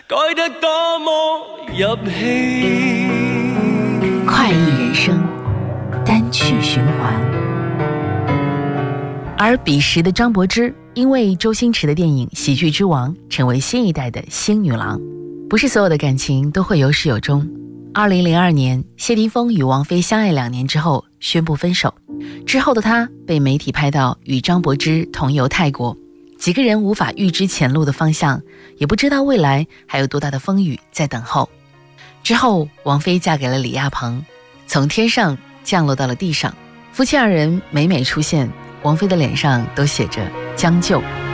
改得多麼入戲。 快意人生，单曲循环。而彼时的张柏芝因为周星驰的电影《喜剧之王》成为新一代的星女郎。不是所有的感情都会有始有终。2002年，谢霆锋与王菲相爱2年之后宣布分手，之后的他被媒体拍到与张柏芝同游泰国，几个人无法预知前路的方向，也不知道未来还有多大的风雨在等候。之后王菲嫁给了李亚鹏，从天上降落到了地上，夫妻2人每出现，王菲的脸上都写着将就。